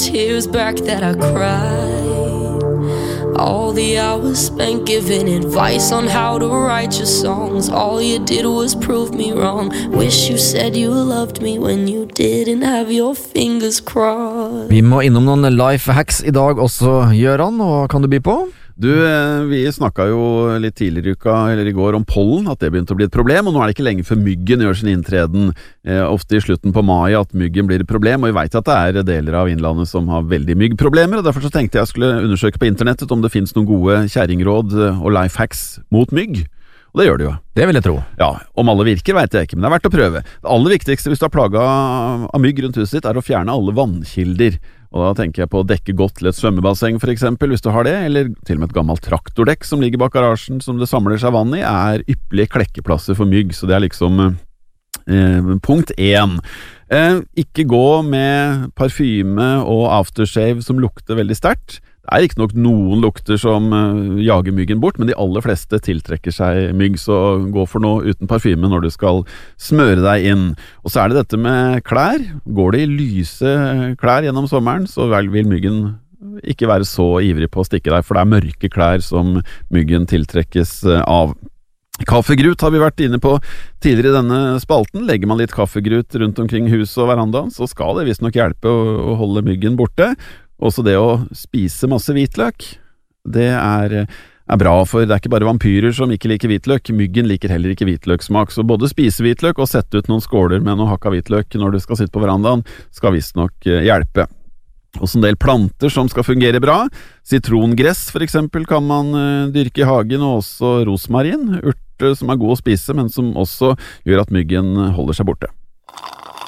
tears back that I cried. All the hours spent giving advice on how to write your songs. All you did was prove me wrong. Wish you said you loved me when you didn't have your fingers crossed. Vi må innom noen life hacks I dag også, Gjøran, og kan du by på? Du, vi snakket jo litt tidligere I uka, eller I går, om pollen, at det begynte å bli et problem, og nå det ikke lenge før myggen gjør sin inntreden, ofte I slutten på mai at myggen blir et problem, og vi vet at det deler av innlandet som har veldig myggproblemer, og derfor så tenkte jeg skulle undersøke på internettet om det finnes noen gode kjæringråd og lifehacks mot mygg. Og det gjør det jo. Det vil jeg tro. Ja, om alle virker vet jeg ikke, men det verdt å prøve. Det aller viktigste hvis du har plaget av mygg rundt huset ditt å fjerne alle vannkilder. Og da tenker jeg på å dekke godt til et svømmebasseng for eksempel, hvis du har det, eller til og med et gammelt traktordekk som ligger bak garasjen som det samler seg vann I, ypperlige klekkeplasser for mygg, så det liksom punkt 1. Ikke gå med parfyme og aftershave som lukter veldig sterkt. Det ikke nok noen lukter som jager myggen bort, men de aller fleste tiltrekker seg mygg, så gå for noe uten parfyme når du skal smøre deg inn. Og så det dette med klær. Går det I lyse klær gjennom sommeren, så vil myggen ikke være så ivrig på å stikke deg, for det mørke klær som myggen tiltrekkes av. Kaffegrut har vi vært inne på tidligere I denne spalten. Legger man litt kaffegrut rundt omkring huset og verandaen, så skal det visst nok hjelpe å holde myggen borte. Også det å spise masse hvitløk, det bra, for det ikke bare vampyrer som ikke liker hvitløk, myggen liker heller ikke hvitløksmak, så både spise hvitløk og sette ut noen skåler med noe hakka hvitløk når du skal sitte på verandaen, skal visst nok hjelpe. Også en del planter som skal fungere bra, sitrongress for eksempel kan man dyrke I hagen, og også rosmarin, urter som god å spise, men som også gjør at myggen holder seg borte.